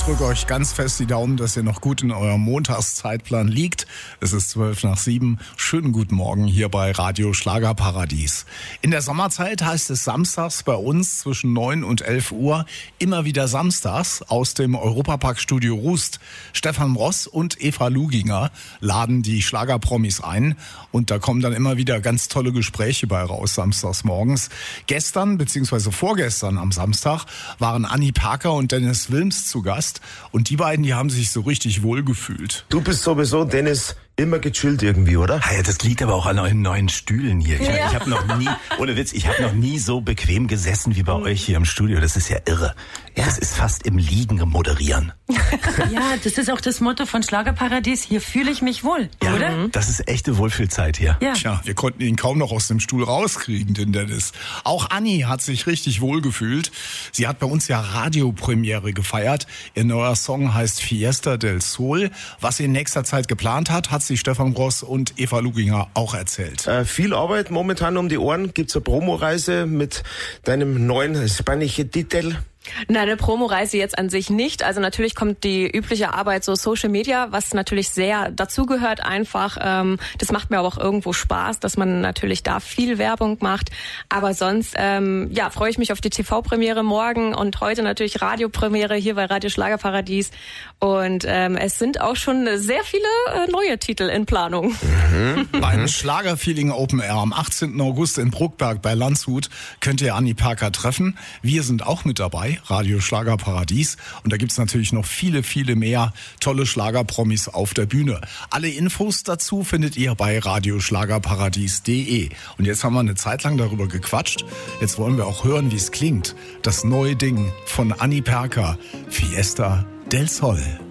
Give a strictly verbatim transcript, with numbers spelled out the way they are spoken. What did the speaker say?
drücke euch ganz fest die Daumen, dass ihr noch gut in eurem Montagszeitplan liegt. Es ist zwölf nach sieben. Schönen guten Morgen hier bei Radio Schlagerparadies. In der Sommerzeit heißt es samstags bei uns zwischen neun und elf Uhr immer wieder samstags aus dem Europapark-Studio Rust. Stefan Ross und Eva Luginger laden die Schlagerpromis ein und da kommen dann immer wieder ganz tolle Gespräche bei raus samstags morgens. Gestern bzw. vorgestern am Samstag waren Annie Parker und Dennis Wilms zu Gast und die beiden, die haben sich so richtig wohlgefühlt. Du bist sowieso, Dennis, immer gechillt irgendwie, oder? Ja, das liegt aber auch an euren neuen Stühlen hier. Ich, Ja. meine, ich habe noch nie, ohne Witz, ich habe noch nie so bequem gesessen wie bei euch hier im Studio. Das ist ja irre. Ja. Das ist fast im Liegen moderieren. Ja, das ist auch das Motto von Schlagerparadies. Hier fühle ich mich wohl, Ja, oder? das ist echte Wohlfühlzeit hier. Ja. Tja, wir konnten ihn kaum noch aus dem Stuhl rauskriegen, den Dennis. Auch Annie hat sich richtig wohlgefühlt. Sie hat bei uns ja Radiopremiere gefeiert. Ihr neuer Song heißt Fiesta del Sol. Was sie in nächster Zeit geplant hat, hat sie Stefan Ross und Eva Luginger auch erzählt. Äh, viel Arbeit momentan um die Ohren. Gibt's eine Promoreise mit deinem neuen spanischen Titel? Nein, eine Promoreise jetzt an sich nicht. Also natürlich kommt die übliche Arbeit so Social Media, was natürlich sehr dazugehört einfach. Ähm, das macht mir aber auch irgendwo Spaß, dass man natürlich da viel Werbung macht. Aber sonst, ähm, ja, freue ich mich auf die T V-Premiere morgen und heute natürlich Radiopremiere hier bei Radio Schlagerparadies. Und ähm, es sind auch schon sehr viele äh, neue Titel in Planung. Mhm. Beim Schlagerfeeling Open Air am achtzehnten August in Bruckberg bei Landshut könnt ihr Annie Parker treffen. Wir sind auch mit dabei. Radio Schlagerparadies. Und da gibt's natürlich noch viele, viele mehr tolle Schlagerpromis auf der Bühne. Alle Infos dazu findet ihr bei radioschlagerparadies punkt de. Und jetzt haben wir eine Zeit lang darüber gequatscht. Jetzt wollen wir auch hören, wie es klingt. Das neue Ding von Annie Parker, Fiesta del Sol.